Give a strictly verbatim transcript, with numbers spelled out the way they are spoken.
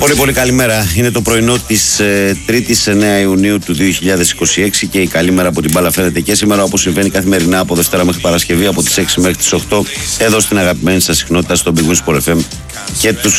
Πολύ πολύ καλημέρα. Είναι το πρωινό της ε, Τρίτης εννέα Ιουνίου του δύο χιλιάδες είκοσι έξι και η καλή μέρα από την μπάλα φαίνεται και σήμερα, όπως συμβαίνει καθημερινά από Δευτέρα μέχρι Παρασκευή από τις έξι μέχρι τις οκτώ εδώ στην αγαπημένη σας συχνότητα στο Big Win Sport εφ εμ και τους